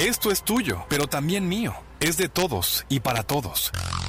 Esto es tuyo, pero también mío. Es de todos y para todos.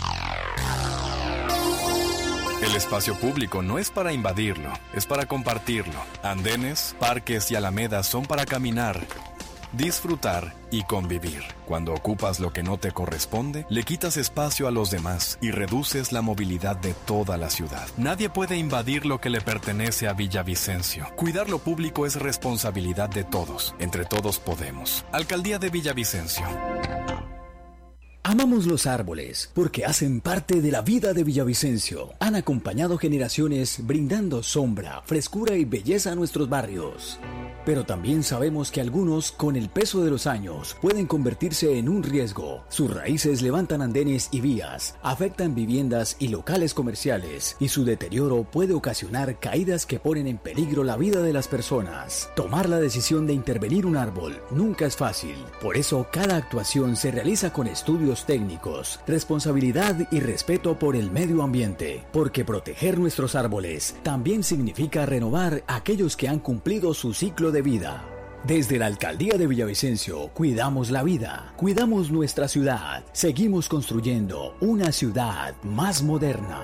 El espacio público no es para invadirlo, es para compartirlo. Andenes, parques y alamedas son para caminar, disfrutar y convivir. Cuando ocupas lo que no te corresponde, le quitas espacio a los demás y reduces la movilidad de toda la ciudad. Nadie puede invadir lo que le pertenece a Villavicencio. Cuidar lo público es responsabilidad de todos. Entre todos podemos. Alcaldía de Villavicencio. Amamos los árboles porque hacen parte de la vida de Villavicencio. Han acompañado generaciones brindando sombra, frescura y belleza a nuestros barrios. Pero también sabemos que algunos, con el peso de los años, pueden convertirse en un riesgo. Sus raíces levantan andenes y vías, afectan viviendas y locales comerciales, y su deterioro puede ocasionar caídas que ponen en peligro la vida de las personas. Tomar la decisión de intervenir un árbol nunca es fácil. Por eso, cada actuación se realiza con estudios técnicos, responsabilidad y respeto por el medio ambiente. Porque proteger nuestros árboles también significa renovar a aquellos que han cumplido su ciclo de vida. Desde la Alcaldía de Villavicencio, cuidamos la vida, cuidamos nuestra ciudad, seguimos construyendo una ciudad más moderna.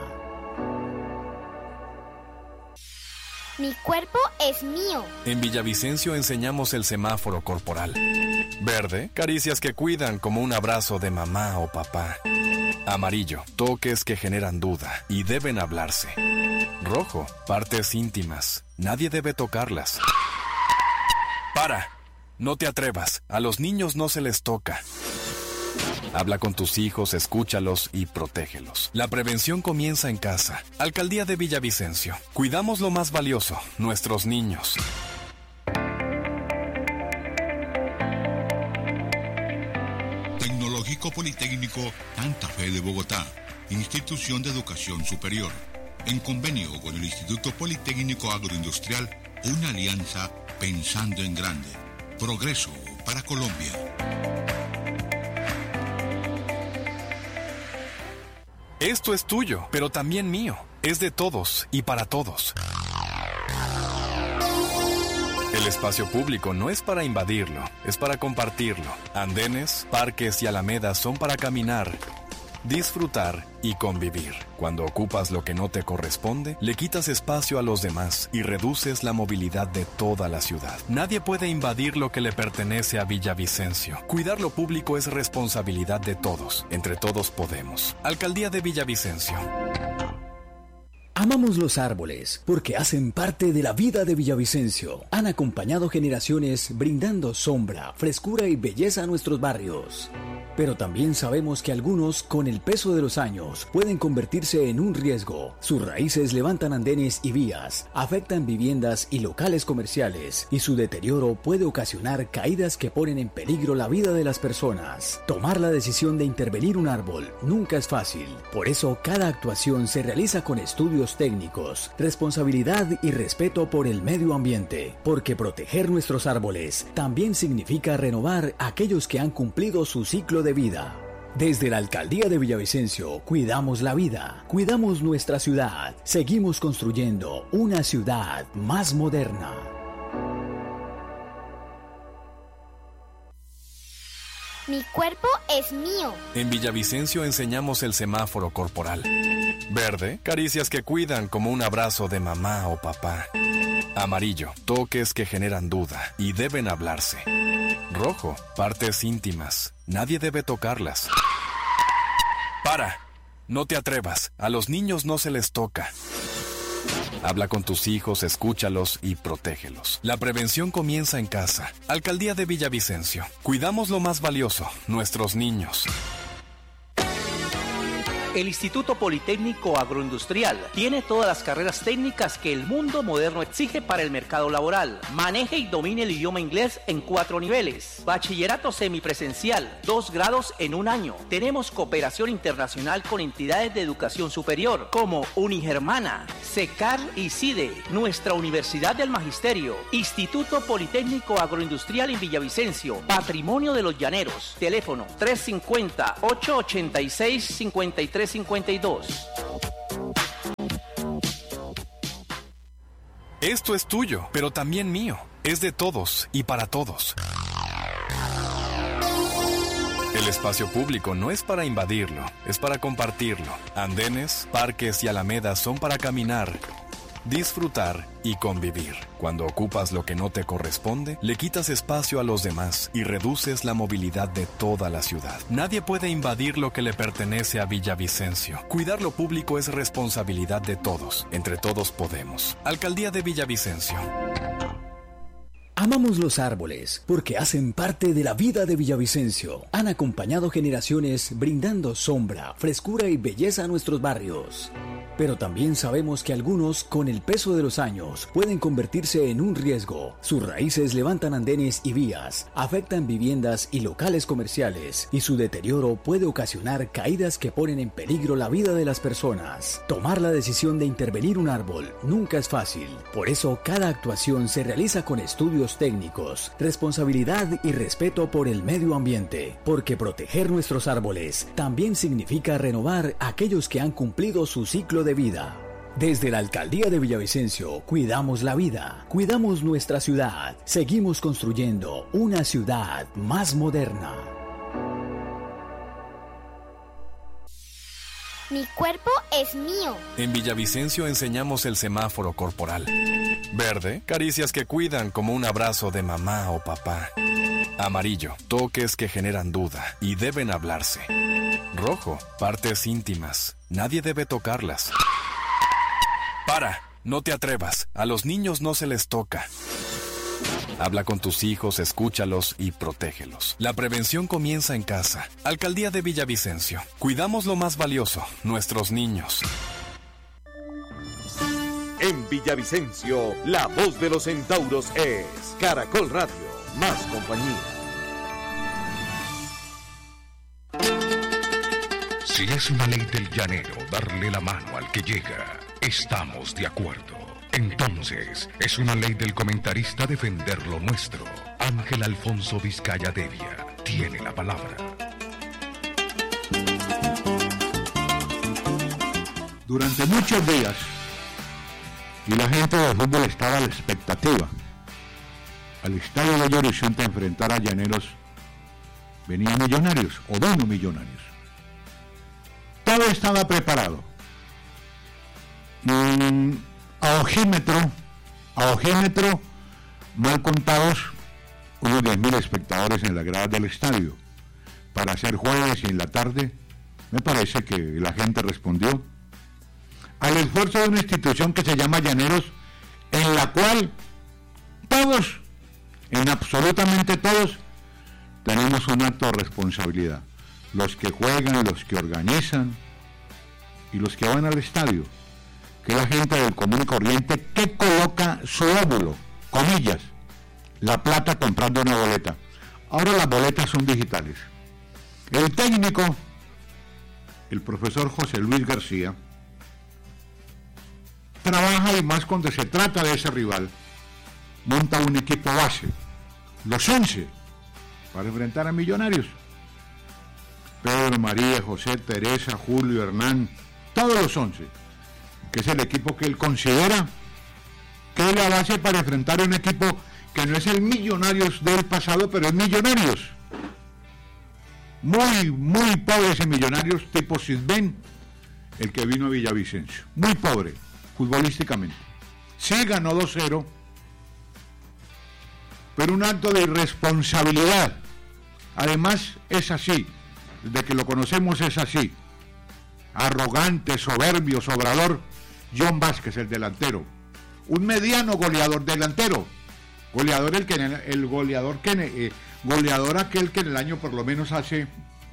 Mi cuerpo es mío. En Villavicencio enseñamos el semáforo corporal. Verde, caricias que cuidan como un abrazo de mamá o papá. Amarillo, toques que generan duda y deben hablarse. Rojo, partes íntimas, nadie debe tocarlas. ¡Para! No te atrevas, a los niños no se les toca. Habla con tus hijos, escúchalos y protégelos. La prevención comienza en casa. Alcaldía de Villavicencio. Cuidamos lo más valioso, nuestros niños. Tecnológico Politécnico Santa Fe de Bogotá, institución de educación superior. En convenio con el Instituto Politécnico Agroindustrial, una alianza pensando en grande. Progreso para Colombia. Esto es tuyo, pero también mío. Es de todos y para todos. El espacio público no es para invadirlo, es para compartirlo. Andenes, parques y alamedas son para caminar, disfrutar y convivir. Cuando ocupas lo que no te corresponde, le quitas espacio a los demás y reduces la movilidad de toda la ciudad. Nadie puede invadir lo que le pertenece a Villavicencio. Cuidar lo público es responsabilidad de todos. Entre todos podemos. Alcaldía de Villavicencio. Amamos los árboles porque hacen parte de la vida de Villavicencio. Han acompañado generaciones brindando sombra, frescura y belleza a nuestros barrios. Pero también sabemos que algunos, con el peso de los años, pueden convertirse en un riesgo. Sus raíces levantan andenes y vías, afectan viviendas y locales comerciales, y su deterioro puede ocasionar caídas que ponen en peligro la vida de las personas. Tomar la decisión de intervenir un árbol nunca es fácil. Por eso, cada actuación se realiza con estudios técnicos, responsabilidad y respeto por el medio ambiente. Porque proteger nuestros árboles también significa renovar a aquellos que han cumplido su ciclo de vida. Desde la Alcaldía de Villavicencio, cuidamos la vida, cuidamos nuestra ciudad, seguimos construyendo una ciudad más moderna. Mi cuerpo es mío. En Villavicencio enseñamos el semáforo corporal. Verde, caricias que cuidan como un abrazo de mamá o papá. Amarillo, toques que generan duda y deben hablarse. Rojo, partes íntimas, nadie debe tocarlas. ¡Para! No te atrevas, a los niños no se les toca. Habla con tus hijos, escúchalos y protégelos. La prevención comienza en casa. Alcaldía de Villavicencio. Cuidamos lo más valioso, nuestros niños. El Instituto Politécnico Agroindustrial tiene todas las carreras técnicas que el mundo moderno exige para el mercado laboral. Maneje y domine el idioma inglés en 4 niveles. Bachillerato semipresencial, 2 grados en 1 año. Tenemos cooperación internacional con entidades de educación superior como Unigermana, SECAR y CIDE. Nuestra Universidad del Magisterio. Instituto Politécnico Agroindustrial en Villavicencio. Patrimonio de los Llaneros. Teléfono 350-886-5352. Esto es tuyo, pero también mío. Es de todos y para todos. El espacio público no es para invadirlo, es para compartirlo. Andenes, parques y alamedas son para caminar, disfrutar y convivir. Cuando ocupas lo que no te corresponde, le quitas espacio a los demás y reduces la movilidad de toda la ciudad. Nadie puede invadir lo que le pertenece a Villavicencio. Cuidar lo público es responsabilidad de todos. Entre todos podemos. Alcaldía de Villavicencio. Amamos los árboles porque hacen parte de la vida de Villavicencio. Han acompañado generaciones brindando sombra, frescura y belleza a nuestros barrios. Pero también sabemos que algunos, con el peso de los años, pueden convertirse en un riesgo. Sus raíces levantan andenes y vías, afectan viviendas y locales comerciales, y su deterioro puede ocasionar caídas que ponen en peligro la vida de las personas. Tomar la decisión de intervenir un árbol nunca es fácil. Por eso, cada actuación se realiza con estudios técnicos, responsabilidad y respeto por el medio ambiente, porque proteger nuestros árboles también significa renovar aquellos que han cumplido su ciclo de vida. Desde la Alcaldía de Villavicencio, cuidamos la vida, cuidamos nuestra ciudad, seguimos construyendo una ciudad más moderna. Mi cuerpo es mío. En Villavicencio enseñamos el semáforo corporal. Verde, caricias que cuidan como un abrazo de mamá o papá. Amarillo, toques que generan duda y deben hablarse. Rojo, partes íntimas, nadie debe tocarlas. ¡Para! No te atrevas, a los niños no se les toca. Habla con tus hijos, escúchalos y protégelos. La prevención comienza en casa. Alcaldía de Villavicencio. Cuidamos lo más valioso, nuestros niños. En Villavicencio, la voz de los centauros es Caracol Radio, más compañía. Si es una ley del llanero darle la mano al que llega, estamos de acuerdo. Entonces, es una ley del comentarista defender lo nuestro. Ángel Alfonso Vizcaya Devia tiene la palabra. Durante muchos días, y la gente del fútbol estaba a la expectativa, al estadio de Horizonte a enfrentar a Llaneros, venían Millonarios, o dos Millonarios. Todo estaba preparado. A ojímetro, mal contados, unos 10.000 espectadores en las gradas del estadio. Para ser jueves y en la tarde, me parece que la gente respondió al esfuerzo de una institución que se llama Llaneros, en la cual todos, en absolutamente todos, tenemos un acto de responsabilidad. Los que juegan, los que organizan y los que van al estadio, que es la gente del común y corriente que coloca su óvulo, comillas, la plata comprando una boleta. Ahora las boletas son digitales. El técnico, el profesor José Luis García, trabaja, y más cuando se trata de ese rival, monta un equipo base, los 11, para enfrentar a Millonarios. Pedro, María, José, Teresa, Julio, Hernán, todos los 11, que es el equipo que él considera que es la base para enfrentar a un equipo que no es el Millonarios del pasado, pero es Millonarios. Muy pobre ese Millonarios tipo Sidben, el que vino a Villavicencio. Muy pobre, futbolísticamente. Sí ganó 2-0, pero un acto de irresponsabilidad. Además, es así. Desde que lo conocemos es así. Arrogante, soberbio, sobrador. John Vázquez, el delantero. Un mediano goleador delantero. Goleador goleador aquel que en el año por lo menos hace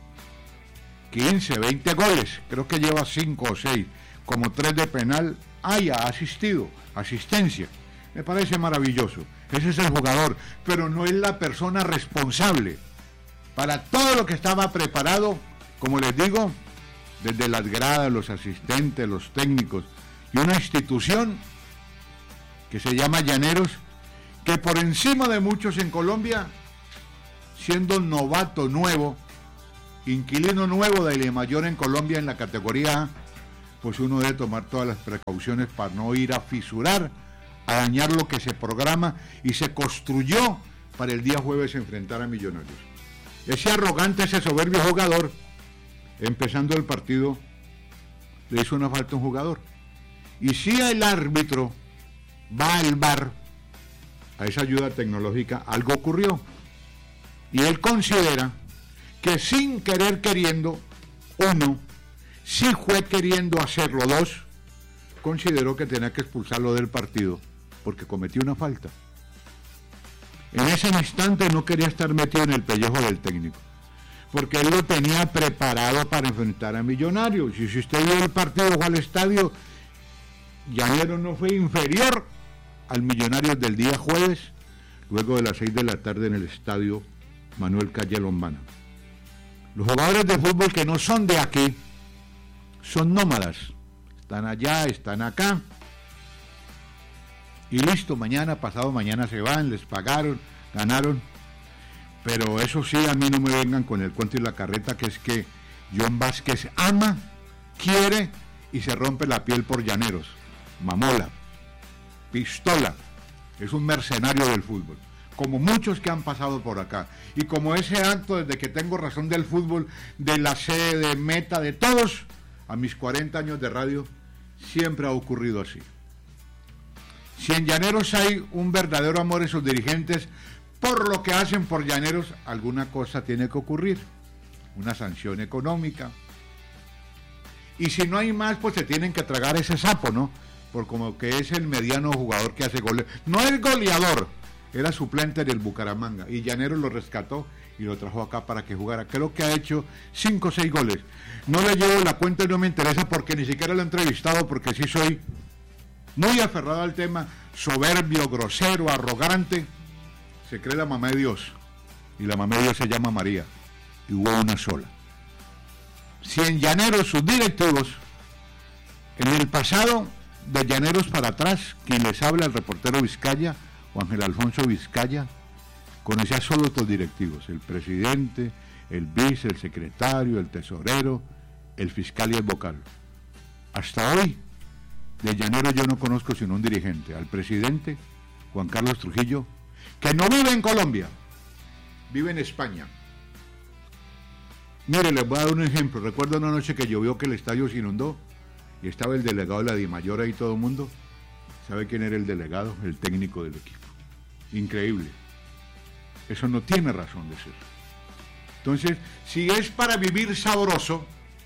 15, 20 goles. Creo que lleva 5 o 6. Como 3 de penal haya asistido. Asistencia. Me parece maravilloso. Ese es el jugador. Pero no es la persona responsable para todo lo que estaba preparado, como les digo, desde las gradas, los asistentes, los técnicos, y una institución que se llama Llaneros, que por encima de muchos en Colombia, siendo novato nuevo, inquilino nuevo de la mayor en Colombia en la categoría A, pues uno debe tomar todas las precauciones para no ir a fisurar, a dañar lo que se programa y se construyó para el día jueves enfrentar a Millonarios. ese arrogante, ese soberbio jugador, empezando el partido, le hizo una falta a un jugador. Y si el árbitro va al VAR, a esa ayuda tecnológica, algo ocurrió. Y él considera que sin querer queriendo, uno, sí fue queriendo hacerlo, dos, consideró que tenía que expulsarlo del partido porque cometió una falta. En ese instante no quería estar metido en el pellejo del técnico, porque él lo tenía preparado para enfrentar a Millonarios. Y si usted vio el partido, fue al estadio, Llanero no fue inferior al Millonarios del día jueves, luego de las 6 de la tarde en el estadio Manuel Calle Lombana. Los jugadores de fútbol que no son de aquí son nómadas, están allá, están acá, y listo, mañana, pasado mañana se van, les pagaron, ganaron. Pero eso sí, a mí no me vengan con el cuento y la carreta, que es que John Vázquez ama, quiere y se rompe la piel por Llaneros. Mamola, pistola, es un mercenario del fútbol, como muchos que han pasado por acá. Y como ese acto, desde que tengo razón del fútbol, de la sede, de Meta, de todos, a mis 40 años de radio, siempre ha ocurrido así. Si en Llaneros hay un verdadero amor en sus dirigentes por lo que hacen por Llaneros, alguna cosa tiene que ocurrir, una sanción económica. Y si no hay más, pues se tienen que tragar ese sapo, ¿no? Por como que es el mediano jugador que hace goles. No es goleador, era suplente del Bucaramanga, y Llaneros lo rescató y lo trajo acá para que jugara. Creo que ha hecho 5 o 6 goles. No le llevo la cuenta y no me interesa porque ni siquiera lo he entrevistado, porque sí soy muy aferrado al tema, soberbio, grosero, arrogante. Se cree la mamá de Dios, y la mamá de Dios se llama María, y hubo una sola. Si en Llaneros sus directivos, en el pasado de Llaneros para atrás, quien les habla, el reportero Vizcaya, o Ángel Alfonso Vizcaya, conocía solo estos directivos: el presidente, el vice, el secretario, el tesorero, el fiscal y el vocal. Hasta hoy, de Llaneros yo no conozco sino un dirigente, al presidente, Juan Carlos Trujillo, que no vive en Colombia, vive en España. Mire, les voy a dar un ejemplo. Recuerdo una noche que llovió, que el estadio se inundó y estaba el delegado de la Dimayor ahí, todo el mundo. ¿Sabe quién era el delegado? El técnico del equipo. Increíble. Eso no tiene razón de ser. Entonces, si es para vivir sabroso,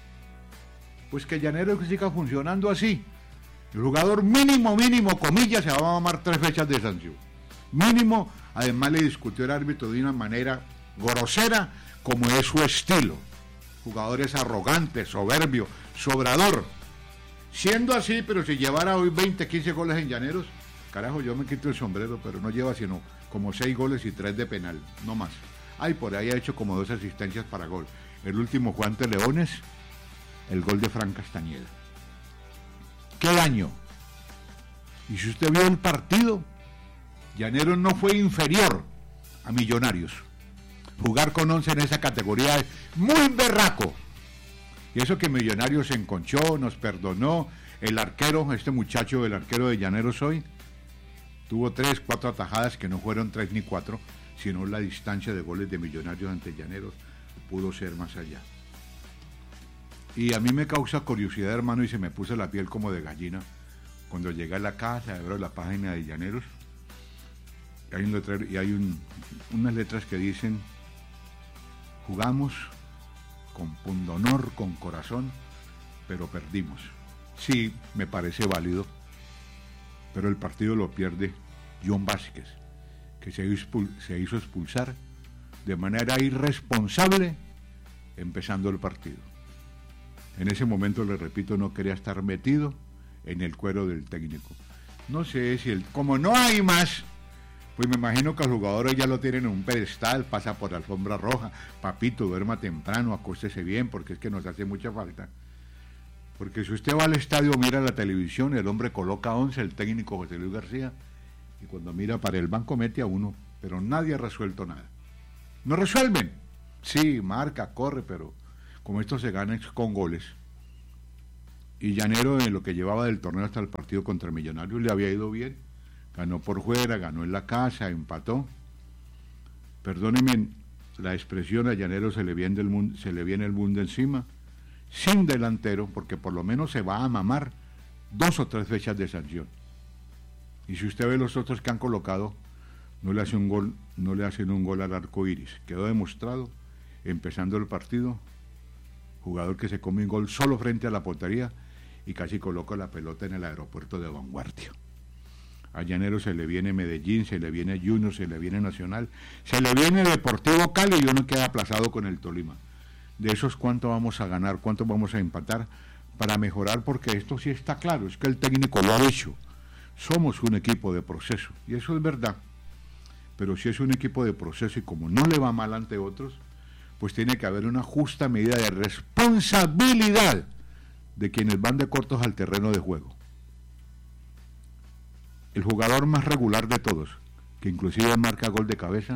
pues que Llaneros siga funcionando así. El jugador mínimo, comillas, se va a mamar 3 fechas de sanción. Mínimo. Además le discutió el árbitro de una manera grosera, como es su estilo. Jugador es arrogante, soberbio, sobrador. Siendo así, pero si llevara hoy 20, 15 goles en Llaneros, carajo, yo me quito el sombrero, pero no lleva sino como 6 goles y 3 de penal, no más. Ay, por ahí ha hecho como 2 asistencias para gol. El último fue ante Leones, el gol de Fran Castañeda. ¡Qué daño! Y si usted vio el partido, Llaneros no fue inferior a Millonarios. Jugar con 11 en esa categoría es muy berraco. Y eso que Millonarios se enconchó, nos perdonó. El arquero, este muchacho, el arquero de Llaneros hoy, tuvo 3, 4 atajadas que no fueron 3 ni 4, sino la distancia de goles de Millonarios ante Llaneros pudo ser más allá. Y a mí me causa curiosidad, hermano, y se me puso la piel como de gallina cuando llegué a la casa, abro la página de Llaneros, y hay un letrero, y hay unas letras que dicen: jugamos con pundonor, con corazón, pero perdimos. Sí, me parece válido, pero el partido lo pierde John Vázquez, que se hizo expulsar de manera irresponsable empezando el partido. En ese momento, le repito, no quería estar metido en el cuero del técnico. No sé si como no hay más, pues me imagino que los jugadores ya lo tienen en un pedestal, pasa por alfombra roja: papito, duerma temprano, acuéstese bien, porque es que nos hace mucha falta. Porque si usted va al estadio, mira la televisión, el hombre coloca 11, el técnico José Luis García, y cuando mira para el banco mete a uno, pero nadie ha resuelto nada. No resuelven. Sí, marca, corre, pero como esto se gana con goles. Y Llanero, en lo que llevaba del torneo hasta el partido contra Millonarios, le había ido bien. Ganó por fuera, ganó en la casa, empató. Perdónenme la expresión a Llaneros se le viene el mundo encima, sin delantero, porque por lo menos se va a mamar 2 o 3 fechas de sanción. Y si usted ve los otros que han colocado, no le hacen un gol al arco iris. Quedó demostrado, empezando el partido, jugador que se come un gol solo frente a la portería y casi coloca la pelota en el aeropuerto de Vanguardia. A Llaneros se le viene Medellín, se le viene Junior, se le viene Nacional, se le viene Deportivo Cali y uno queda aplazado con el Tolima. De esos, ¿cuánto vamos a ganar? ¿Cuánto vamos a empatar para mejorar? Porque esto sí está claro, es que el técnico lo ha dicho. Somos un equipo de proceso, y eso es verdad. Pero si es un equipo de proceso y como no le va mal ante otros, pues tiene que haber una justa medida de responsabilidad de quienes van de cortos al terreno de juego. El jugador más regular de todos, que inclusive marca gol de cabeza,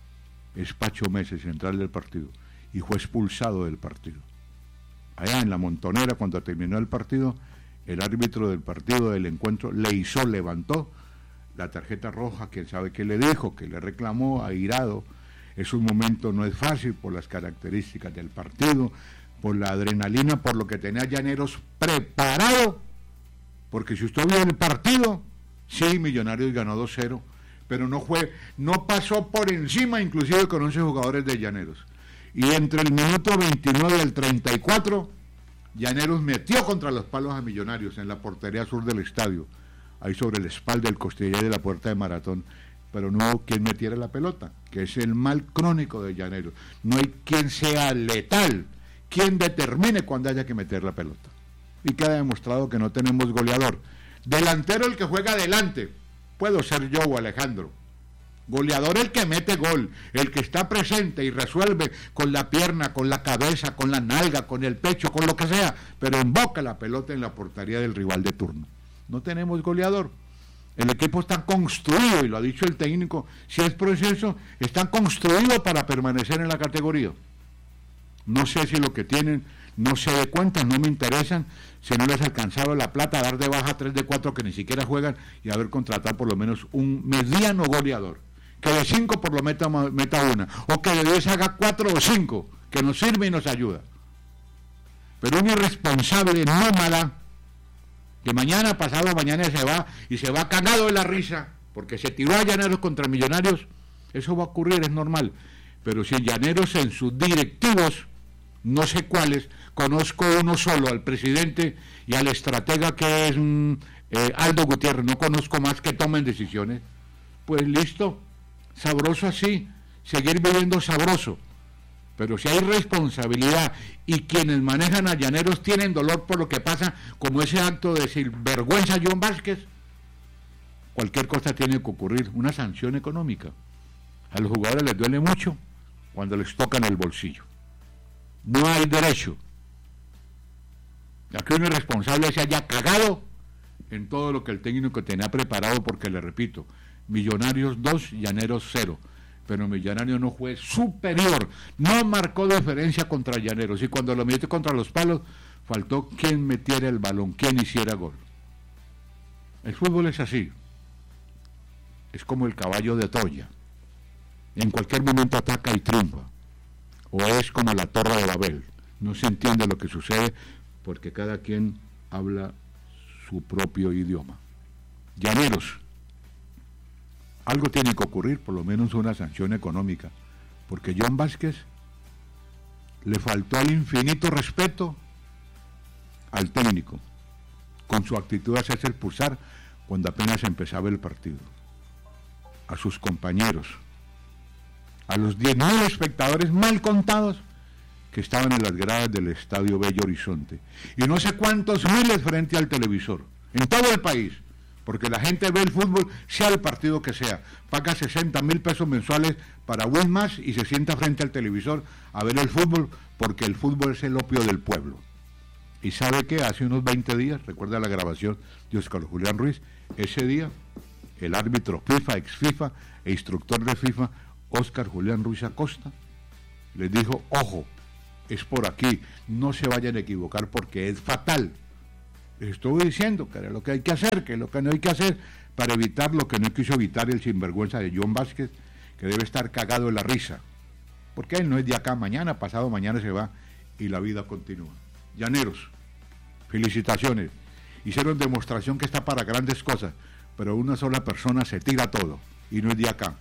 es Pacho Mese, central del partido, y fue expulsado del partido. Allá en la Montonera, cuando terminó el partido, el árbitro del partido del encuentro levantó la tarjeta roja, quién sabe qué le dijo, que le reclamó, airado. Es un momento, no es fácil por las características del partido, por la adrenalina, por lo que tenía Llaneros preparado, porque si usted vio el partido, sí, Millonarios ganó 2-0, pero no pasó por encima inclusive con 11 jugadores de Llaneros. Y entre el minuto 29 y el 34, Llaneros metió contra los palos a Millonarios en la portería sur del estadio, ahí sobre la espalda del costillé de la puerta de Maratón, pero no hubo quien metiera la pelota, que es el mal crónico de Llaneros. No hay quien sea letal, quien determine cuándo haya que meter la pelota. Y queda demostrado que no tenemos goleador. Delantero el que juega adelante, puedo ser yo o Alejandro. Goleador el que mete gol, el que está presente y resuelve con la pierna, con la cabeza, con la nalga, con el pecho, con lo que sea, pero emboca la pelota en la portería del rival de turno. No tenemos goleador. El equipo está construido, y lo ha dicho el técnico, si es proceso, está construido para permanecer en la categoría. No sé si lo que tienen, no sé de cuántas, no me interesan, si no les ha alcanzado la plata, dar de baja 3 de 4 que ni siquiera juegan y haber contratado por lo menos un mediano goleador, que de 5 por lo meta una, o que de 10 haga 4 o 5, que nos sirve y nos ayuda. Pero un irresponsable nómada, que mañana, pasado mañana se va cagado de la risa, porque se tiró a Llaneros contra Millonarios, eso va a ocurrir, es normal. Pero si Llaneros en sus directivos, no sé cuáles, conozco uno solo, al presidente y al estratega que es Aldo Gutiérrez, no conozco más que tomen decisiones, pues listo, sabroso así, seguir viviendo sabroso. Pero si hay responsabilidad y quienes manejan a Llaneros tienen dolor por lo que pasa, como ese acto de sinvergüenza John Vázquez, cualquier cosa tiene que ocurrir, una sanción económica. A los jugadores les duele mucho cuando les tocan el bolsillo. No hay derecho a que un irresponsable se haya cagado en todo lo que el técnico tenía preparado, porque le repito, Millonarios 2, Llaneros 0. Pero Millonarios no fue superior, no marcó diferencia contra Llaneros, y cuando lo metió contra los palos, faltó quien metiera el balón, quien hiciera gol. El fútbol es así, es como el caballo de Troya, en cualquier momento ataca y triunfa, o es como la Torre de Babel, no se entiende lo que sucede porque cada quien habla su propio idioma. Llaneros, algo tiene que ocurrir, por lo menos una sanción económica, porque John Vázquez le faltó al infinito respeto al técnico, con su actitud de hacerse expulsar cuando apenas empezaba el partido, a sus compañeros, a los 10.000 espectadores mal contados que estaban en las gradas del Estadio Bello Horizonte, y no sé cuántos miles frente al televisor, en todo el país, porque la gente ve el fútbol, sea el partido que sea, paga 60,000 pesos mensuales para Win Más y se sienta frente al televisor a ver el fútbol, porque el fútbol es el opio del pueblo. Y sabe que hace unos 20 días, recuerda la grabación de Oscar Julián Ruiz, ese día el árbitro FIFA, ex FIFA e instructor de FIFA, Oscar Julián Ruiz Acosta, les dijo, ojo, es por aquí, no se vayan a equivocar porque es fatal. Les estuve diciendo que era lo que hay que hacer, que es lo que no hay que hacer, para evitar lo que no quiso evitar el sinvergüenza de John Vázquez, que debe estar cagado de la risa. porque él no es de acá, mañana, pasado mañana se va y la vida continúa. Llaneros, felicitaciones. Hicieron demostración que está para grandes cosas, pero una sola persona se tira todo y no es de acá.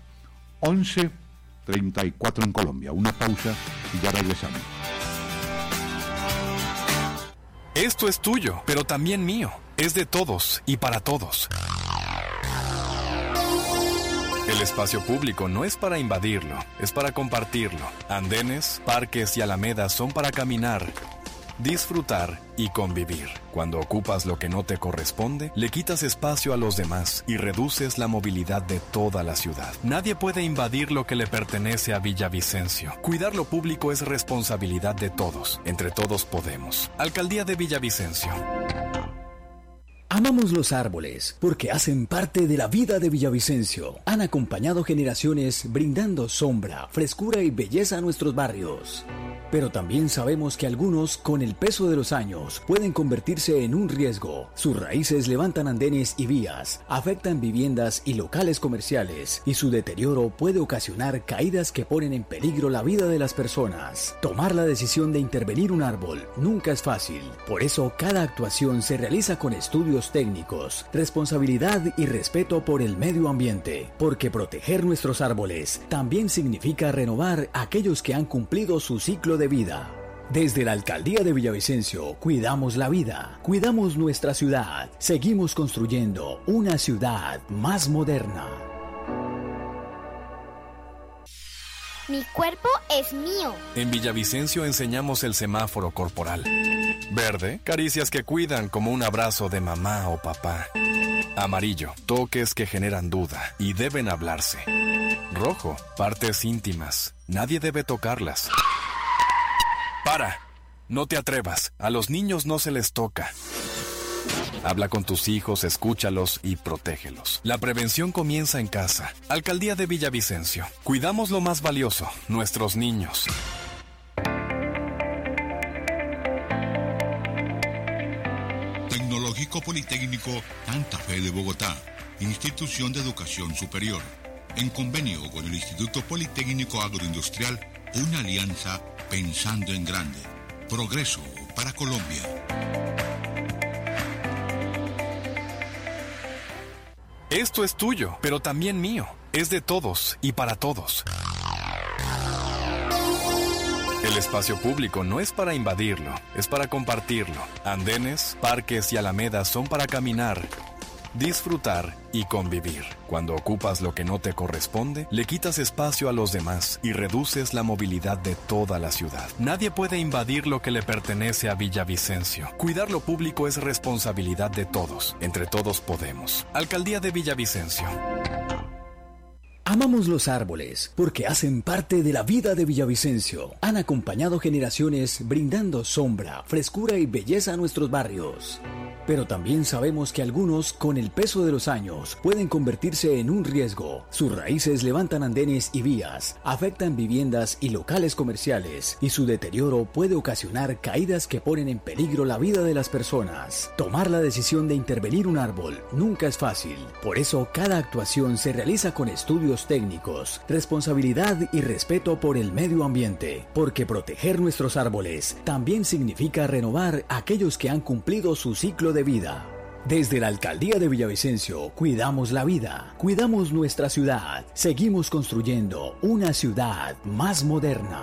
11:34 en Colombia. Una pausa y ya regresamos. Esto es tuyo, pero también mío. Es de todos y para todos. El espacio público no es para invadirlo, es para compartirlo. Andenes, parques y alamedas son para caminar, disfrutar y convivir. Cuando ocupas lo que no te corresponde, le quitas espacio a los demás y reduces la movilidad de toda la ciudad. Nadie puede invadir lo que le pertenece a Villavicencio. Cuidar lo público es responsabilidad de todos. Entre todos podemos. Alcaldía de Villavicencio. Amamos los árboles porque hacen parte de la vida de Villavicencio. Han acompañado generaciones brindando sombra, frescura y belleza a nuestros barrios. Pero también sabemos que algunos, con el peso de los años, pueden convertirse en un riesgo. Sus raíces levantan andenes y vías, afectan viviendas y locales comerciales, y su deterioro puede ocasionar caídas que ponen en peligro la vida de las personas. Tomar la decisión de intervenir un árbol nunca es fácil. Por eso, cada actuación se realiza con estudios técnicos, responsabilidad y respeto por el medio ambiente, porque proteger nuestros árboles también significa renovar aquellos que han cumplido su ciclo de vida. Desde la Alcaldía de Villavicencio, cuidamos la vida, cuidamos nuestra ciudad, seguimos construyendo una ciudad más moderna. Mi cuerpo es mío. En Villavicencio enseñamos el semáforo corporal. Verde, caricias que cuidan como un abrazo de mamá o papá. Amarillo, toques que generan duda y deben hablarse. Rojo, partes íntimas, nadie debe tocarlas. ¡Para! No te atrevas, a los niños no se les toca. Habla con tus hijos, escúchalos y protégelos. La prevención comienza en casa. Alcaldía de Villavicencio. Cuidamos lo más valioso, nuestros niños. Tecnológico Politécnico Santa Fe de Bogotá, institución de educación superior. En convenio con el Instituto Politécnico Agroindustrial, una alianza pensando en grande. Progreso para Colombia. Esto es tuyo, pero también mío. Es de todos y para todos. El espacio público no es para invadirlo, es para compartirlo. Andenes, parques y alamedas son para caminar, disfrutar y convivir. Cuando ocupas lo que no te corresponde, le quitas espacio a los demás y reduces la movilidad de toda la ciudad. Nadie puede invadir lo que le pertenece a Villavicencio. Cuidar lo público es responsabilidad de todos. Entre todos podemos. Alcaldía de Villavicencio. Amamos los árboles porque hacen parte de la vida de Villavicencio. Han acompañado generaciones brindando sombra, frescura y belleza a nuestros barrios. Pero también sabemos que algunos, con el peso de los años, pueden convertirse en un riesgo. Sus raíces levantan andenes y vías, afectan viviendas y locales comerciales, y su deterioro puede ocasionar caídas que ponen en peligro la vida de las personas. Tomar la decisión de intervenir un árbol nunca es fácil. Por eso, cada actuación se realiza con estudios técnicos, responsabilidad y respeto por el medio ambiente, porque proteger nuestros árboles también significa renovar aquellos que han cumplido su ciclo de vida. Desde la Alcaldía de Villavicencio, cuidamos la vida, cuidamos nuestra ciudad, seguimos construyendo una ciudad más moderna.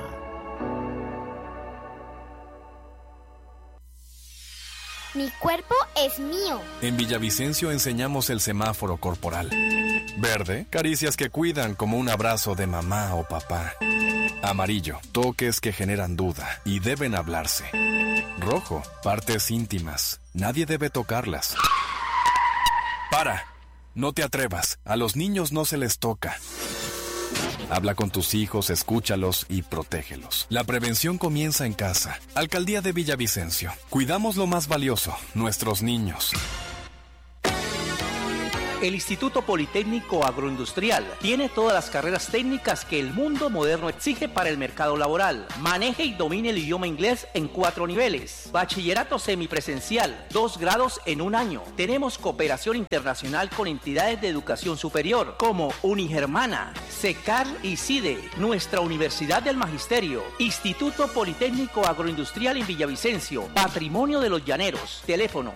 Mi cuerpo es mío. En Villavicencio enseñamos el semáforo corporal. Verde, caricias que cuidan como un abrazo de mamá o papá. Amarillo, toques que generan duda y deben hablarse. Rojo, partes íntimas, nadie debe tocarlas. ¡Para! No te atrevas, a los niños no se les toca. Habla con tus hijos, escúchalos y protégelos. La prevención comienza en casa. Alcaldía de Villavicencio. Cuidamos lo más valioso, nuestros niños. El Instituto Politécnico Agroindustrial tiene todas las carreras técnicas que el mundo moderno exige para el mercado laboral. Maneje y domine el idioma inglés en 4 niveles. Bachillerato semipresencial, 2 grados en 1 año. Tenemos cooperación internacional con entidades de educación superior como Unigermana, SECAR y CIDE. Nuestra Universidad del Magisterio, Instituto Politécnico Agroindustrial en Villavicencio, Patrimonio de los Llaneros. Teléfono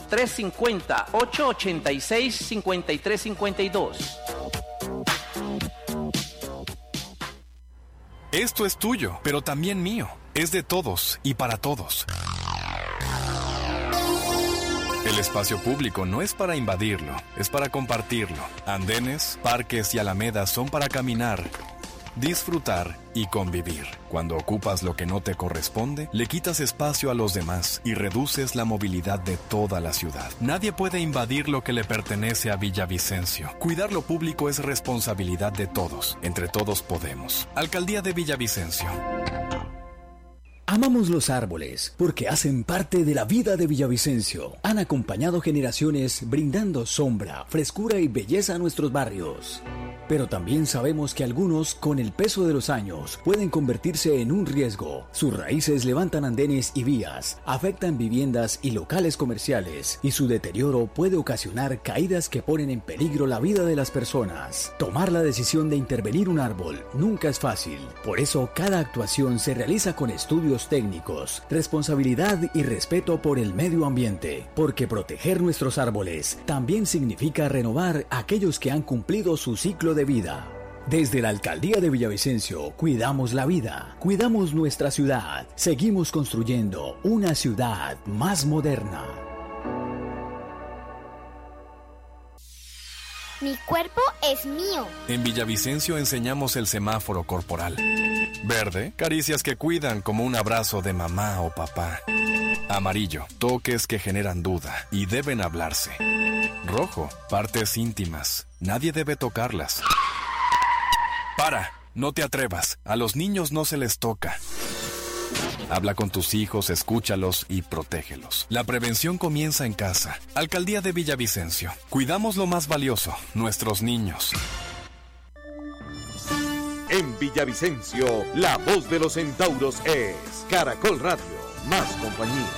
350-886-5352. Esto es tuyo, pero también mío. Es de todos y para todos. El espacio público no es para invadirlo, es para compartirlo. Andenes, parques y alamedas son para caminar, disfrutar y convivir. Cuando ocupas lo que no te corresponde, le quitas espacio a los demás y reduces la movilidad de toda la ciudad. Nadie puede invadir lo que le pertenece a Villavicencio. Cuidar lo público es responsabilidad de todos. Entre todos podemos. Alcaldía de Villavicencio. Amamos los árboles porque hacen parte de la vida de Villavicencio. Han acompañado generaciones brindando sombra, frescura y belleza a nuestros barrios. Pero también sabemos que algunos, con el peso de los años, pueden convertirse en un riesgo. Sus raíces levantan andenes y vías, afectan viviendas y locales comerciales, y su deterioro puede ocasionar caídas que ponen en peligro la vida de las personas. Tomar la decisión de intervenir un árbol nunca es fácil. Por eso, cada actuación se realiza con estudios técnicos, responsabilidad y respeto por el medio ambiente. Porque proteger nuestros árboles también significa renovar aquellos que han cumplido su ciclo de vida. Desde la Alcaldía de Villavicencio, cuidamos la vida, cuidamos nuestra ciudad, seguimos construyendo una ciudad más moderna. Mi cuerpo es mío. En Villavicencio enseñamos el semáforo corporal. Verde, caricias que cuidan como un abrazo de mamá o papá. Amarillo, toques que generan duda y deben hablarse. Rojo, partes íntimas. Nadie debe tocarlas. ¡Para! No te atrevas. A los niños no se les toca. Habla con tus hijos, escúchalos y protégelos. La prevención comienza en casa. Alcaldía de Villavicencio. Cuidamos lo más valioso, nuestros niños. En Villavicencio, la voz de los centauros es Caracol Radio, más compañía.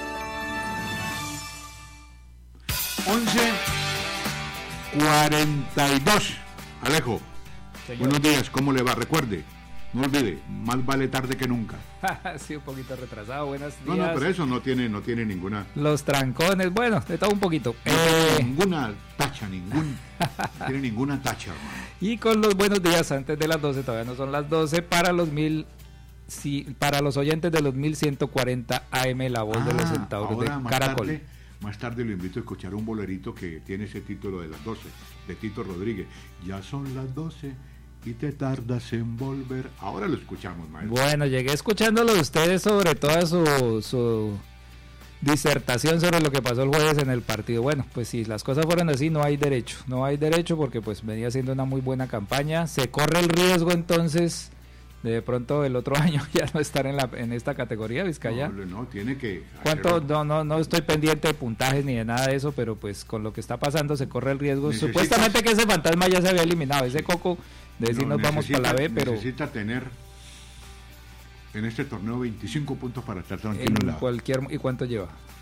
11:42. Alejo, señor. Buenos días, ¿cómo le va? Recuerde, no olvide, más vale tarde que nunca. Sí, un poquito retrasado, buenos días. No, pero eso no tiene ninguna... Los trancones, bueno, de todo un poquito. No tiene ninguna tacha, no tiene ninguna tacha, hermano. Y con los buenos días antes de las 12, todavía no son las 12, para los oyentes de los 1140 AM, la voz de los centauros de Caracol. Más tarde lo invito a escuchar un bolerito que tiene ese título de las 12, de Tito Rodríguez. Ya son las 12 y te tardas en volver. Ahora lo escuchamos, maestro. Bueno, llegué escuchándolo de ustedes sobre toda su disertación sobre lo que pasó el jueves en el partido. Bueno, pues si las cosas fueran así, no hay derecho porque pues venía haciendo una muy buena campaña. Se corre el riesgo entonces de pronto el otro año ya no estar en esta categoría, Vizcaya. No, tiene que... ¿Cuánto? No estoy pendiente de puntajes ni de nada de eso, pero pues con lo que está pasando se corre el riesgo. Supuestamente que ese fantasma ya se había eliminado, ese coco de decir nos vamos para la B, pero... Necesita tener en este torneo 25 puntos para estar tranquilo. ¿Y cuánto lleva?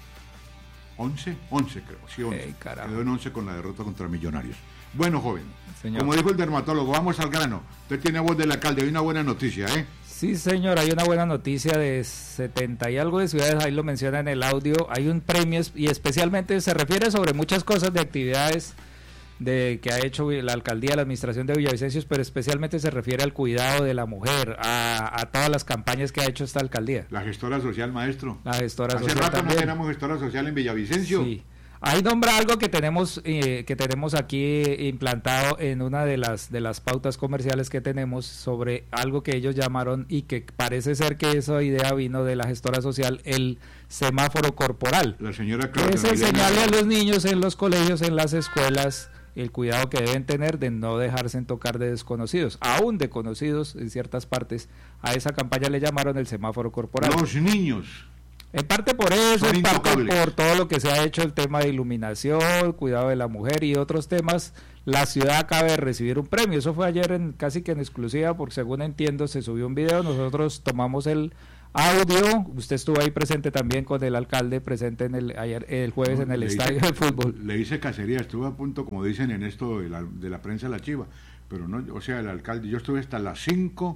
11 creo, sí, 11. Quedó en 11 con la derrota contra Millonarios. Bueno, joven, señor. Como dijo el dermatólogo, vamos al grano. Usted tiene voz del alcalde, hay una buena noticia, ¿eh? Sí, señor, hay una buena noticia de 70 y algo de ciudades, ahí lo menciona en el audio. Hay un premio y especialmente se refiere sobre muchas cosas de actividades que ha hecho la alcaldía, la administración de Villavicencio, pero especialmente se refiere al cuidado de la mujer, a todas las campañas que ha hecho esta alcaldía. La gestora social, maestro. La gestora social. Hace rato también. No tenemos gestora social en Villavicencio. Sí. Ahí nombra algo que tenemos aquí implantado en una de las pautas comerciales que tenemos sobre algo que ellos llamaron y que parece ser que esa idea vino de la gestora social, el semáforo corporal. La señora Claudia. Es enseñarle a los niños en los colegios, en las escuelas, el cuidado que deben tener de no dejarse tocar de desconocidos, aún de conocidos en ciertas partes. A esa campaña le llamaron el semáforo corporal. Los niños. En parte por eso, son en parte intocables. por todo lo que se ha hecho, el tema de iluminación, cuidado de la mujer y otros temas. La ciudad acaba de recibir un premio. Eso fue ayer casi que en exclusiva, porque según entiendo se subió un video. Nosotros tomamos el audio. Usted estuvo ahí presente también con el alcalde presente el jueves en el estadio de fútbol. Le hice cacería, estuve a punto, como dicen en esto de la prensa La Chiva, pero no, o sea, el alcalde, yo estuve hasta las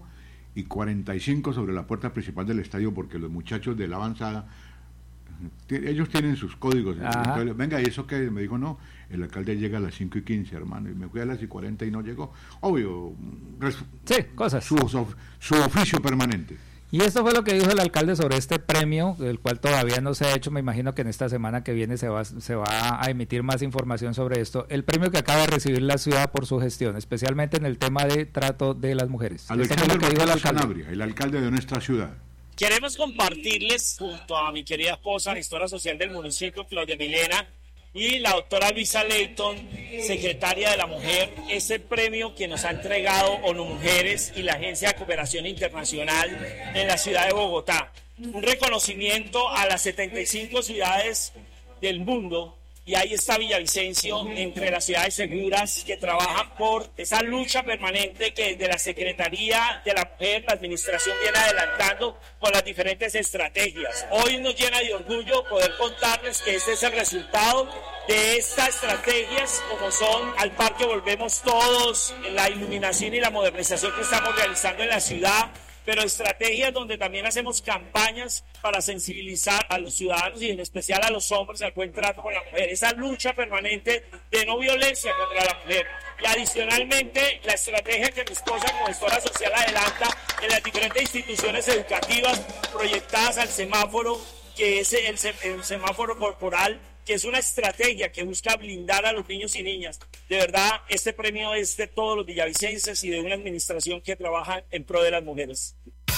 5:45 sobre la puerta principal del estadio, porque los muchachos de la avanzada, ellos tienen sus códigos. Entonces, venga, ¿y eso qué? Me dijo, no, el alcalde llega a las 5:15, hermano, y me fui a las 5:40 y no llegó. Obvio, sí, cosas. Su oficio permanente. Y esto fue lo que dijo el alcalde sobre este premio, el cual todavía no se ha hecho. Me imagino que en esta semana que viene se va a emitir más información sobre esto. El premio que acaba de recibir la ciudad por su gestión, especialmente en el tema de trato de las mujeres. Alexander Sanabria, el alcalde de nuestra ciudad. Queremos compartirles, junto a mi querida esposa, gestora social del municipio, Claudia Milena, y la doctora Luisa Leighton, secretaria de la Mujer, este premio que nos ha entregado ONU Mujeres y la Agencia de Cooperación Internacional en la ciudad de Bogotá. Un reconocimiento a las 75 ciudades del mundo, y ahí está Villavicencio entre las ciudades seguras que trabajan por esa lucha permanente que desde la Secretaría de la Mujer, la Administración viene adelantando con las diferentes estrategias. Hoy nos llena de orgullo poder contarles que este es el resultado de estas estrategias, como son Al Parque Volvemos Todos, la iluminación y la modernización que estamos realizando en la ciudad, pero estrategias donde también hacemos campañas para sensibilizar a los ciudadanos y en especial a los hombres al buen trato con la mujer, esa lucha permanente de no violencia contra la mujer. Y adicionalmente la estrategia que mi esposa como gestora social adelanta en las diferentes instituciones educativas proyectadas al semáforo, que es el semáforo corporal, que es una estrategia que busca blindar a los niños y niñas. De verdad, este premio es de todos los villavicenses y de una administración que trabaja en pro de las mujeres.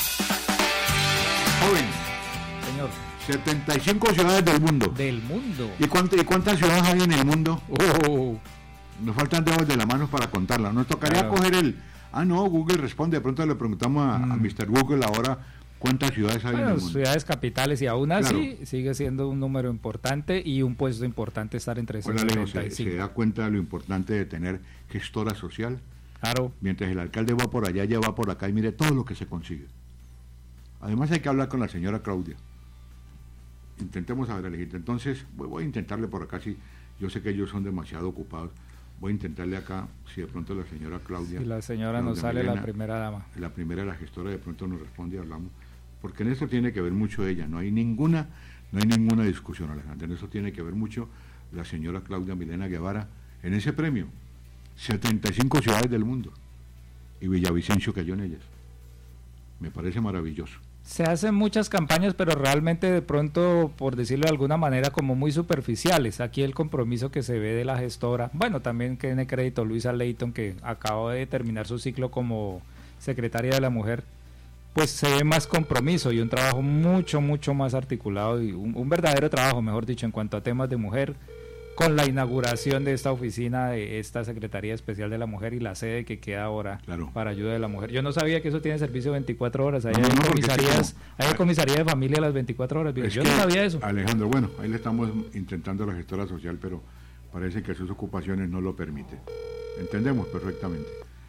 Joven, señor, 75 ciudades del mundo. Del mundo. ¿Y cuántas ciudades hay en el mundo? Nos faltan dedos de la mano para contarlas. Nos tocaría coger no, Google responde. De pronto le preguntamos a Mr. Google ahora cuántas ciudades hay en el mundo. Ciudades capitales, y aún así sigue siendo un número importante y un puesto importante estar entre esos 75. ¿Se da cuenta de lo importante de tener gestora social? Claro. Mientras el alcalde va por allá, ella va por acá, y mire todo lo que se consigue. Además hay que hablar con la señora Claudia. Intentemos saber elegir. Entonces voy a intentarle por acá, si yo sé que ellos son demasiado ocupados. Voy a intentarle acá, si de pronto la señora Claudia... Si la señora nos sale, Milena, la primera dama. La primera, la gestora, de pronto nos responde y hablamos. Porque en eso tiene que ver mucho ella, no hay ninguna discusión, Alejandro. En eso tiene que ver mucho la señora Claudia Milena Guevara en ese premio. 75 ciudades del mundo, y Villavicencio cayó en ellas. Me parece maravilloso. Se hacen muchas campañas, pero realmente de pronto, por decirlo de alguna manera, como muy superficiales. Aquí el compromiso que se ve de la gestora, bueno, también que tiene crédito Luisa Leighton, que acaba de terminar su ciclo como secretaria de la Mujer, pues se ve más compromiso y un trabajo mucho más articulado, y un verdadero trabajo, mejor dicho, en cuanto a temas de mujer, con la inauguración de esta oficina, de esta Secretaría Especial de la Mujer y la sede que queda ahora para ayuda de la mujer. Yo no sabía que eso tiene servicio 24 horas, hay comisaría de familia a las 24 horas, yo no sabía eso. Alejandro, bueno, ahí le estamos intentando a la gestora social, pero parece que sus ocupaciones no lo permiten. Entendemos perfectamente.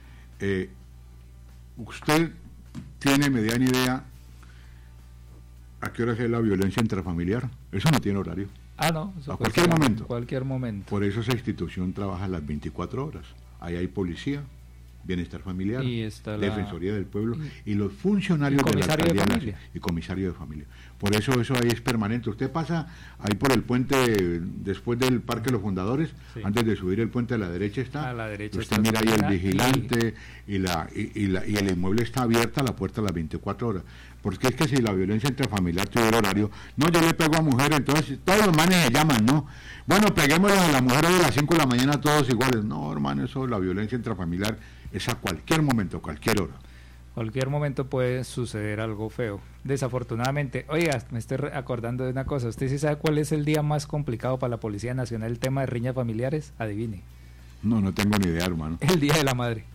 ¿Usted tiene mediana idea a qué hora es la violencia intrafamiliar? Eso no tiene horario. No, a cualquier momento. Cualquier momento. Por eso esa institución trabaja las 24 horas. Ahí hay policía, bienestar familiar, Defensoría del Pueblo y los funcionarios de la alcaldía y comisario de familia. Por eso ahí es permanente. Usted pasa ahí por el puente después del Parque de los Fundadores, antes de subir el puente a la derecha está. A la derecha usted mira ahí el vigilante y el inmueble está abierta, la puerta a las 24 horas. Porque es que si la violencia intrafamiliar tuviera horario, no, yo le pego a mujer, entonces todos los manes se llaman, ¿no? Bueno, peguémosle a la mujer hoy a las 5 de la mañana todos iguales. No, hermano, eso, la violencia intrafamiliar es a cualquier momento, cualquier hora. Cualquier momento puede suceder algo feo, desafortunadamente. Oiga, me estoy acordando de una cosa. ¿Usted sí sabe cuál es el día más complicado para la Policía Nacional, el tema de riñas familiares? Adivine. No tengo ni idea, hermano. El Día de la Madre.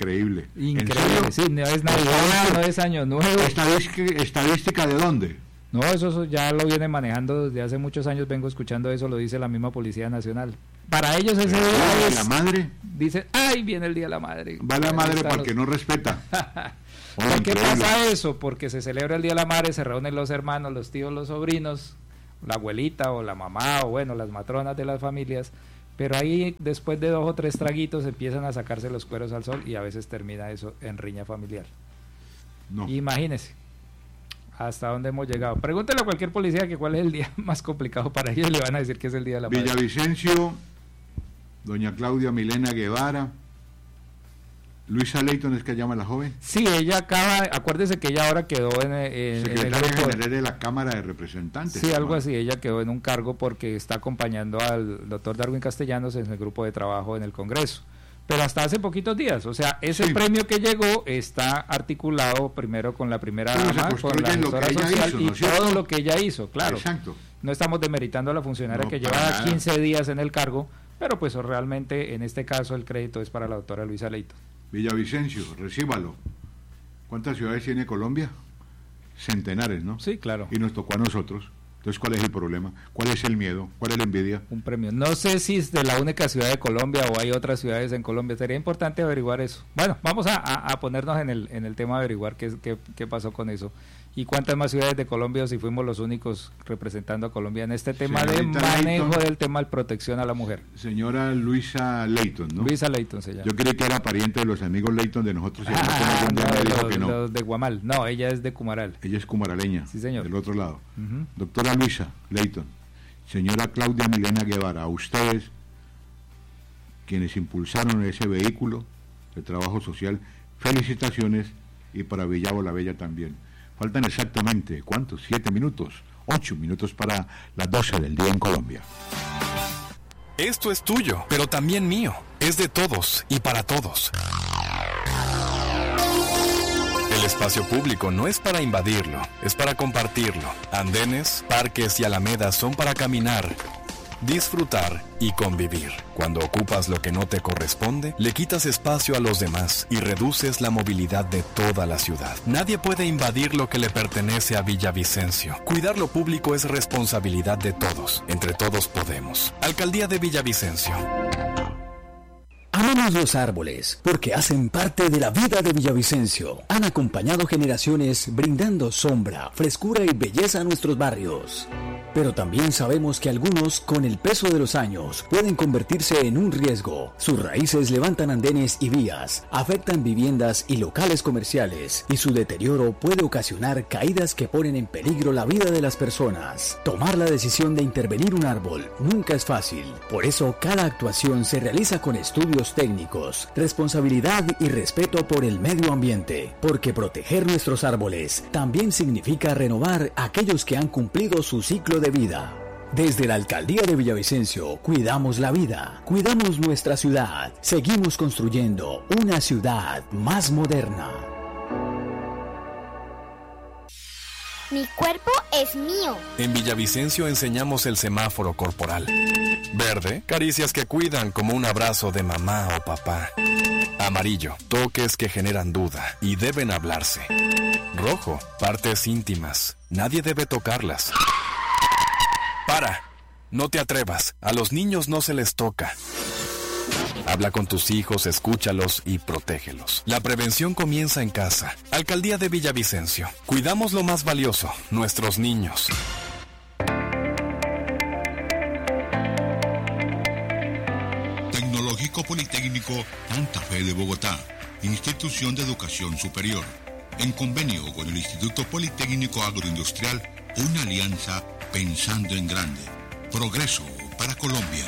Increíble. Sí, no es Navidad, no es Año Nuevo. ¿Estadística de dónde? No, eso ya lo viene manejando desde hace muchos años, vengo escuchando eso, lo dice la misma Policía Nacional. Para ellos ese día es... ¿La madre? Dicen, ¡ay, viene el Día de la Madre! Va la madre porque no respeta. ¿Por qué pasa eso? Porque se celebra el Día de la Madre, se reúnen los hermanos, los tíos, los sobrinos, la abuelita o la mamá, o bueno, las matronas de las familias, pero ahí después de 2 o 3 traguitos empiezan a sacarse los cueros al sol y a veces termina eso en riña familiar. No. Imagínese hasta dónde hemos llegado. Pregúntele a cualquier policía que cuál es el día más complicado para ellos, le van a decir que es el Día de la Madre. Villavicencio, doña Claudia Milena Guevara, Luisa Leighton es que llama la joven. Sí, ella acaba, acuérdese que ella ahora quedó en el grupo general de la Cámara de Representantes. Sí, algo así, ella quedó en un cargo porque está acompañando al doctor Darwin Castellanos en el grupo de trabajo en el Congreso. Pero hasta hace poquitos días, o sea, ese premio que llegó está articulado primero con la primera dama, con la asesora social y todo lo que ella hizo, claro. Exacto. No estamos demeritando a la cufuncionaria que lleva 15 días en el cargo, pero pues realmente en este caso el crédito es para la doctora Luisa Leighton. Villavicencio, recíbalo. ¿Cuántas ciudades tiene Colombia? Centenares, ¿no? Sí, claro. Y nos tocó a nosotros. Entonces, ¿cuál es el problema? ¿Cuál es el miedo? ¿Cuál es la envidia? Un premio. No sé si es de la única ciudad de Colombia o hay otras ciudades en Colombia. Sería importante averiguar eso. Bueno, vamos a ponernos en el tema de averiguar qué pasó con eso. Y cuántas más ciudades de Colombia, o si fuimos los únicos representando a Colombia en este tema de manejo del tema de protección a la mujer. Señora Luisa Leighton, ¿no? Luisa Leighton se llama. Yo creí que era pariente de los amigos Leighton de nosotros. Los de Guamal. No, ella es de Cumaral. Ella es cumaraleña. Sí, señor. Del otro lado. Doctora Luisa Leighton, señora Claudia Milena Guevara, a ustedes, quienes impulsaron ese vehículo de trabajo social, felicitaciones, y para Villavo la Bella también. Faltan exactamente, ¿cuántos? 7 minutos, 8 minutos para las 12 del día en Colombia. Esto es tuyo, pero también mío. Es de todos y para todos. El espacio público no es para invadirlo, es para compartirlo. Andenes, parques y alamedas son para caminar, disfrutar y convivir. Cuando ocupas lo que no te corresponde, le quitas espacio a los demás y reduces la movilidad de toda la ciudad. Nadie puede invadir lo que le pertenece a Villavicencio. Cuidar lo público es responsabilidad de todos. Entre todos podemos. Alcaldía de Villavicencio. Amamos los árboles porque hacen parte de la vida de Villavicencio. Han acompañado generaciones brindando sombra, frescura y belleza a nuestros barrios. Pero también sabemos que algunos, con el peso de los años, pueden convertirse en un riesgo. Sus raíces levantan andenes y vías, afectan viviendas y locales comerciales, y su deterioro puede ocasionar caídas que ponen en peligro la vida de las personas. Tomar la decisión de intervenir un árbol nunca es fácil. Por eso, cada actuación se realiza con estudios técnicos, responsabilidad y respeto por el medio ambiente, porque proteger nuestros árboles también significa renovar aquellos que han cumplido su ciclo de vida. Desde la Alcaldía de Villavicencio, cuidamos la vida, cuidamos nuestra ciudad, seguimos construyendo una ciudad más moderna. Mi cuerpo es mío. En Villavicencio enseñamos el semáforo corporal. Verde, caricias que cuidan como un abrazo de mamá o papá. Amarillo, toques que generan duda y deben hablarse. Rojo, partes íntimas, nadie debe tocarlas. ¡Para! No te atrevas, a los niños no se les toca. Habla con tus hijos, escúchalos y protégelos. La prevención comienza en casa. Alcaldía de Villavicencio. Cuidamos lo más valioso, nuestros niños. Tecnológico Politécnico Santa Fe de Bogotá, institución de educación superior. En convenio con el Instituto Politécnico Agroindustrial, una alianza pensando en grande. Progreso para Colombia.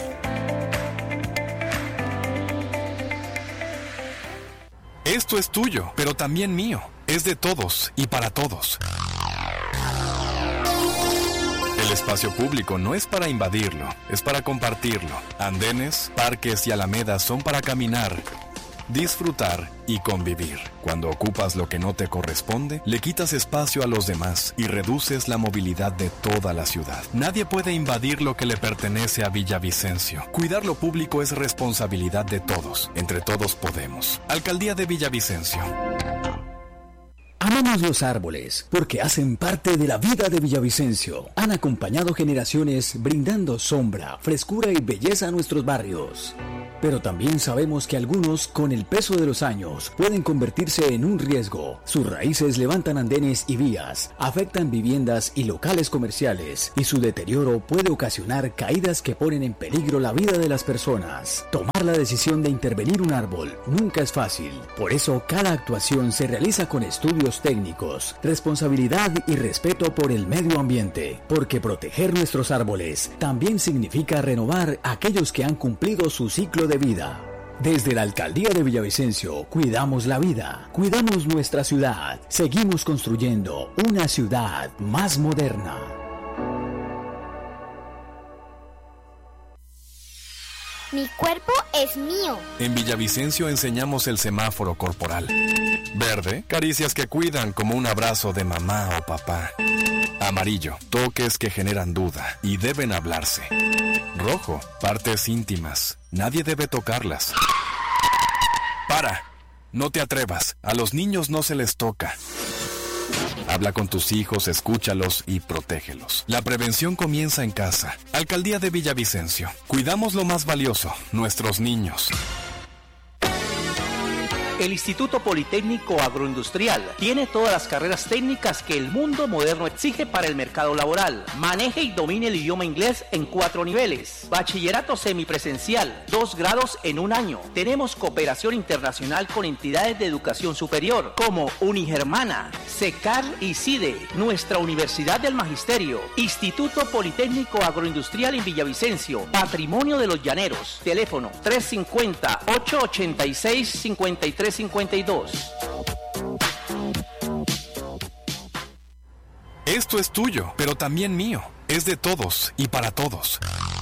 Esto es tuyo, pero también mío. Es de todos y para todos. El espacio público no es para invadirlo, es para compartirlo. Andenes, parques y alamedas son para caminar, disfrutar y convivir. Cuando ocupas lo que no te corresponde, le quitas espacio a los demás y reduces la movilidad de toda la ciudad. Nadie puede invadir lo que le pertenece a Villavicencio. Cuidar lo público es responsabilidad de todos. Entre todos podemos. Alcaldía de Villavicencio. Amamos los árboles porque hacen parte de la vida de Villavicencio. Han acompañado generaciones brindando sombra, frescura y belleza a nuestros barrios. Pero también sabemos que algunos, con el peso de los años, pueden convertirse en un riesgo. Sus raíces levantan andenes y vías, afectan viviendas y locales comerciales, y su deterioro puede ocasionar caídas que ponen en peligro la vida de las personas. Tomar la decisión de intervenir un árbol nunca es fácil. Por eso, cada actuación se realiza con estudios técnicos, responsabilidad y respeto por el medio ambiente, porque proteger nuestros árboles también significa renovar aquellos que han cumplido su ciclo de vida. Desde la Alcaldía de Villavicencio, cuidamos la vida, cuidamos nuestra ciudad, seguimos construyendo una ciudad más moderna. Mi cuerpo es mío. En Villavicencio enseñamos el semáforo corporal. Verde, caricias que cuidan como un abrazo de mamá o papá. Amarillo, toques que generan duda y deben hablarse. Rojo, partes íntimas, nadie debe tocarlas. ¡Para! No te atrevas, a los niños no se les toca. Habla con tus hijos, escúchalos y protégelos. La prevención comienza en casa. Alcaldía de Villavicencio. Cuidamos lo más valioso, nuestros niños. El Instituto Politécnico Agroindustrial tiene todas las carreras técnicas que el mundo moderno exige para el mercado laboral. Maneje y domine el idioma inglés en 4 niveles. Bachillerato semipresencial, 2 grados en 1 año. Tenemos cooperación internacional con entidades de educación superior como Unigermana, SECAR y CIDE. Nuestra Universidad del Magisterio. Instituto Politécnico Agroindustrial en Villavicencio. Patrimonio de los Llaneros. Teléfono 350-886-5352. Esto es tuyo, pero también mío. Es de todos y para todos.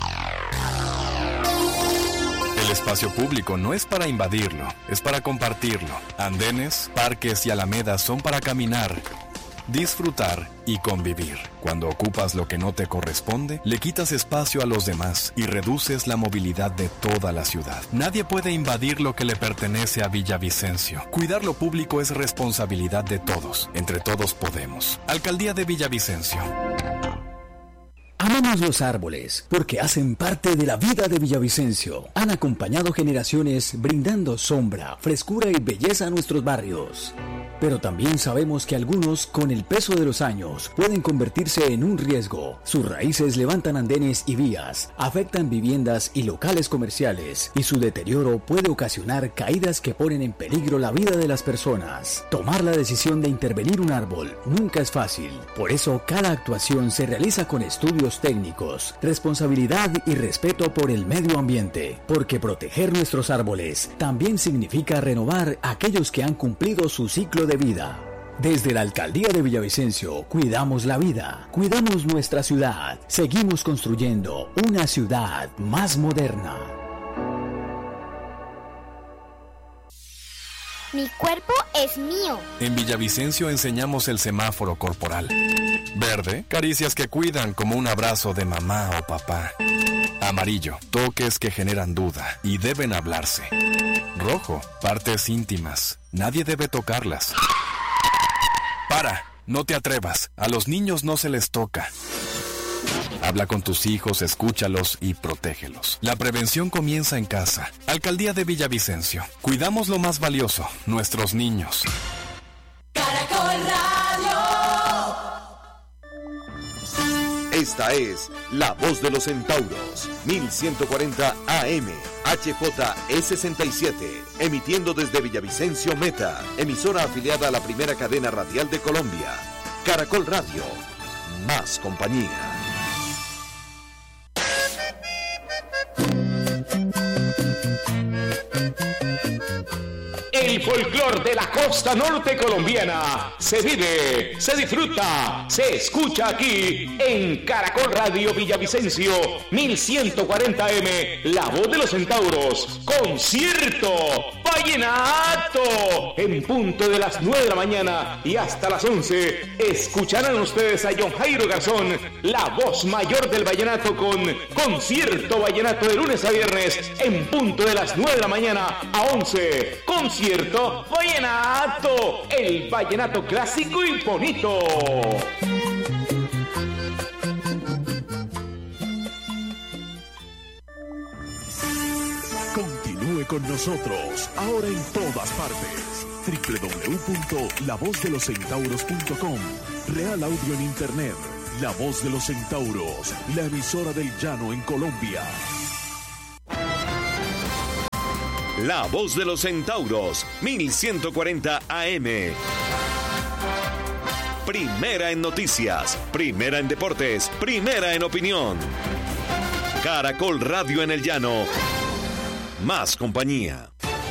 El espacio público no es para invadirlo, es para compartirlo. Andenes, parques y alamedas son para caminar, disfrutar y convivir. Cuando ocupas lo que no te corresponde, le quitas espacio a los demás y reduces la movilidad de toda la ciudad. Nadie puede invadir lo que le pertenece a Villavicencio. Cuidar lo público es responsabilidad de todos. Entre todos podemos. Alcaldía de Villavicencio. Amamos los árboles porque hacen parte de la vida de Villavicencio. Han acompañado generaciones brindando sombra, frescura y belleza a nuestros barrios. Pero también sabemos que algunos, con el peso de los años, pueden convertirse en un riesgo. Sus raíces levantan andenes y vías, afectan viviendas y locales comerciales, y su deterioro puede ocasionar caídas que ponen en peligro la vida de las personas. Tomar la decisión de intervenir un árbol nunca es fácil. Por eso, cada actuación se realiza con estudios técnicos, responsabilidad y respeto por el medio ambiente, porque proteger nuestros árboles también significa renovar aquellos que han cumplido su ciclo de vida. Desde la Alcaldía de Villavicencio, cuidamos la vida, cuidamos nuestra ciudad, seguimos construyendo una ciudad más moderna. Mi cuerpo es mío. En Villavicencio enseñamos el semáforo corporal. Verde, caricias que cuidan como un abrazo de mamá o papá. Amarillo, toques que generan duda y deben hablarse. Rojo, partes íntimas, nadie debe tocarlas. ¡Para! No te atrevas, a los niños no se les toca. Habla con tus hijos, escúchalos y protégelos. La prevención comienza en casa. Alcaldía de Villavicencio. Cuidamos lo más valioso, nuestros niños. Caracol Radio. Esta es La Voz de los Centauros, 1140 AM, HJE67, emitiendo desde Villavicencio Meta, emisora afiliada a la primera cadena radial de Colombia. Caracol Radio, más compañía. El folclor de la costa norte colombiana se vive, se disfruta, se escucha aquí en Caracol Radio Villavicencio 1140M, La Voz de los Centauros, concierto vallenato en punto de las 9 de la mañana y hasta las 11 escucharán ustedes a John Jairo Garzón, la voz mayor del vallenato, con concierto vallenato de lunes a viernes en punto de las 9 de la mañana a 11, concierto escuchando Vallenato, el vallenato clásico y bonito. Continúe con nosotros, ahora en todas partes. www.lavozdeloscentauros.com. Real Audio en Internet. La Voz de los Centauros, la emisora del llano en Colombia. La Voz de los Centauros, 1140 AM. Primera en noticias, primera en deportes, primera en opinión. Caracol Radio en el llano. Más compañía.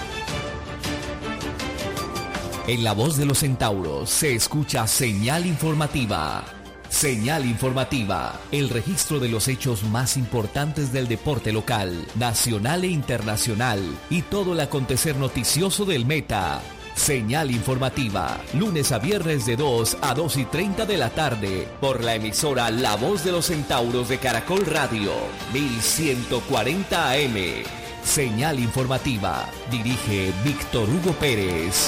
En La Voz de los Centauros se escucha señal informativa. Señal informativa, el registro de los hechos más importantes del deporte local, nacional e internacional y todo el acontecer noticioso del Meta. Señal informativa, lunes a viernes de 2 a 2:30 de la tarde, por la emisora La Voz de los Centauros de Caracol Radio, 1140 AM. Señal informativa, dirige Víctor Hugo Pérez.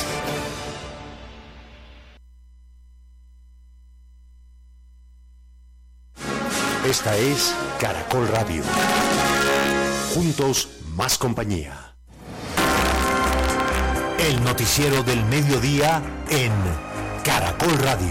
Esta es Caracol Radio. Juntos, más compañía. El noticiero del mediodía en Caracol Radio.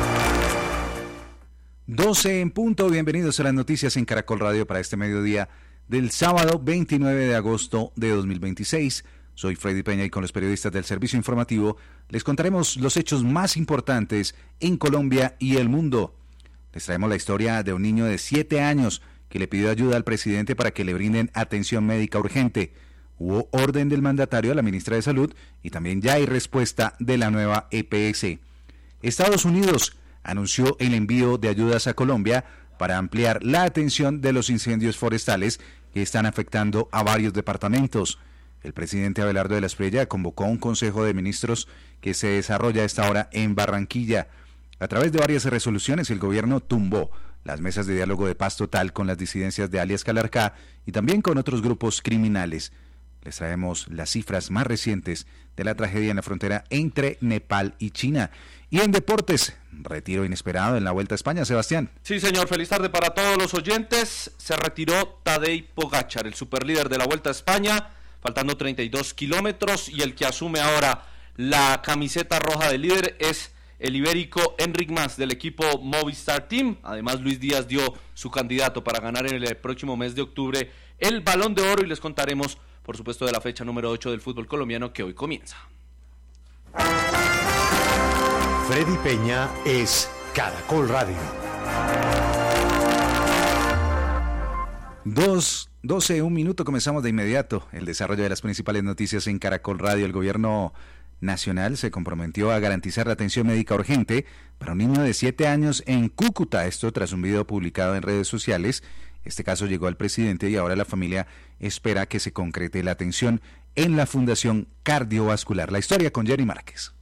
12 en punto, bienvenidos a las noticias en Caracol Radio para este mediodía del sábado 29 de agosto de 2026. Soy Freddy Peña y con los periodistas del Servicio Informativo les contaremos los hechos más importantes en Colombia y el mundo. Les traemos la historia de un niño de 7 años que le pidió ayuda al presidente para que le brinden atención médica urgente. Hubo orden del mandatario a la ministra de Salud y también ya hay respuesta de la nueva EPS. Estados Unidos anunció el envío de ayudas a Colombia para ampliar la atención de los incendios forestales que están afectando a varios departamentos. El presidente Abelardo de la Espriella convocó un consejo de ministros que se desarrolla a esta hora en Barranquilla. A través de varias resoluciones, el gobierno tumbó las mesas de diálogo de paz total con las disidencias de alias Calarcá y también con otros grupos criminales. Les traemos las cifras más recientes de la tragedia en la frontera entre Nepal y China. Y en deportes, retiro inesperado en la Vuelta a España, Sebastián. Sí, señor, feliz tarde para todos los oyentes. Se retiró Tadej Pogačar, el superlíder de la Vuelta a España, faltando 32 kilómetros, y el que asume ahora la camiseta roja del líder es el ibérico Enric Mas del equipo Movistar Team. Además, Luis Díaz dio su candidato para ganar en el próximo mes de octubre el Balón de Oro y les contaremos, por supuesto, de la fecha número 8 del fútbol colombiano que hoy comienza. Freddy Peña es Caracol Radio. 12, un minuto, comenzamos de inmediato el desarrollo de las principales noticias en Caracol Radio. El gobierno nacional se comprometió a garantizar la atención médica urgente para un niño de 7 años en Cúcuta, esto tras un video publicado en redes sociales. Este caso llegó al presidente y ahora la familia espera que se concrete la atención en la Fundación Cardiovascular. La historia con Jerry Márquez.